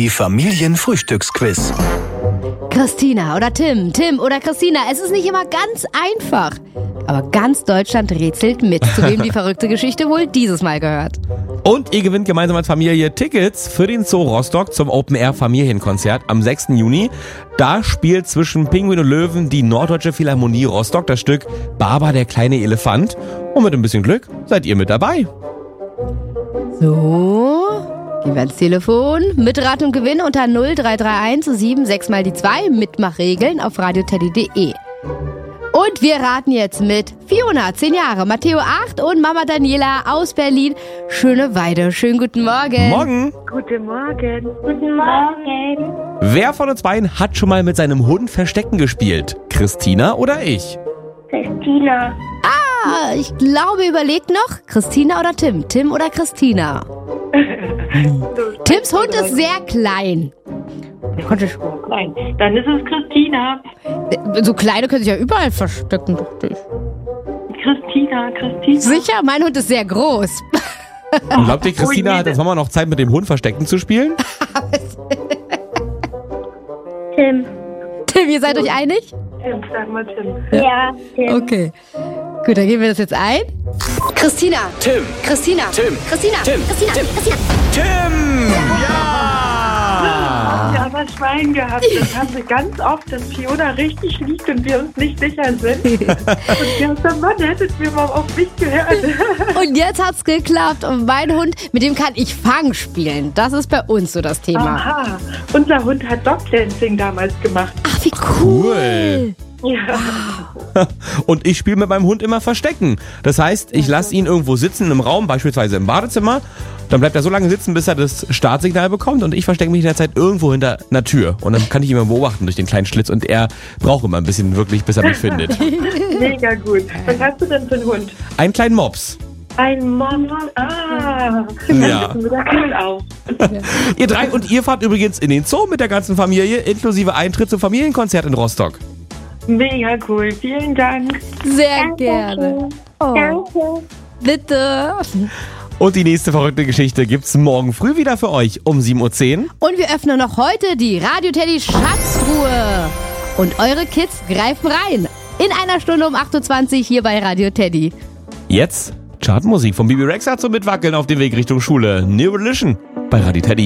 Teddy Familienfrühstücksquiz. Christina oder Tim, Tim oder Christina, es ist nicht immer ganz einfach. Aber ganz Deutschland rätselt mit, zu wem die verrückte Geschichte wohl dieses Mal gehört. Und ihr gewinnt gemeinsam als Familie Tickets für den Zoo Rostock zum Open-Air-Familienkonzert am 6. Juni. Da spielt zwischen Pinguin und Löwen die Norddeutsche Philharmonie Rostock das Stück Baba, der kleine Elefant. Und mit ein bisschen Glück seid ihr mit dabei. So, gehen wir ans Telefon. Mitrat und Gewinn unter 0331 76 mal die 2. Mitmachregeln auf radioteddy.de. Und wir raten jetzt mit Fiona, 10 Jahre, Matteo 8 und Mama Daniela aus Berlin, Schöneweide. Schönen guten Morgen. Morgen. Guten Morgen. Guten Morgen. Wer von uns beiden hat schon mal mit seinem Hund Verstecken gespielt? Christina oder ich? Christina. Ah, ich glaube, überlegt noch, Christina oder Tim? Tim oder Christina? Tims Hund ist sehr klein. Nein, dann ist es Christina. So kleine können sich ja überall verstecken, dachte ich. Christina. Sicher, mein Hund ist sehr groß. Und glaubt ihr, Christina hat als Mama noch Zeit, mit dem Hund Verstecken zu spielen? Tim. Tim, ihr seid euch einig? Tim, sag mal Tim. Ja, Tim. Okay. Gut, dann geben wir das jetzt ein. Christina. Tim. Christina. Tim. Christina. Tim. Christina. Tim. Christina. Tim! Ja! Wir haben ein Schwein gehabt. Das haben wir ganz oft, dass Fiona richtig liegt und wir uns nicht sicher sind. Und ja, Mann, hättet mir mal auf mich gehört. Und jetzt hat's geklappt. Und mein Hund, mit dem kann ich Fang spielen. Das ist bei uns so das Thema. Aha, unser Hund hat Dogdancing damals gemacht. Ach, wie cool. Ja. Und ich spiele mit meinem Hund immer Verstecken. Das heißt, ich lasse ihn irgendwo sitzen im Raum, beispielsweise im Badezimmer. Dann bleibt er so lange sitzen, bis er das Startsignal bekommt. Und ich verstecke mich in der Zeit irgendwo hinter einer Tür. Und dann kann ich ihn immer beobachten durch den kleinen Schlitz. Und er braucht immer ein bisschen wirklich, bis er mich findet. Mega gut. Was hast du denn für einen Hund? Einen kleinen Mops. Ein Mann. Ah. Ja. Das sieht wieder cool aus. Ihr drei und ihr fahrt übrigens in den Zoo mit der ganzen Familie, inklusive Eintritt zum Familienkonzert in Rostock. Mega cool. Vielen Dank. Sehr gerne. Oh, Danke. bitte. Und die nächste verrückte Geschichte gibt's morgen früh wieder für euch um 7.10 Uhr. Und wir öffnen noch heute die Radio Teddy Schatztruhe. Und eure Kids greifen rein. In einer Stunde um 8.20 Uhr hier bei Radio Teddy. Jetzt Chartmusik von Bibi Rexha zum Mitwackeln auf dem Weg Richtung Schule. New Religion bei Radio Teddy.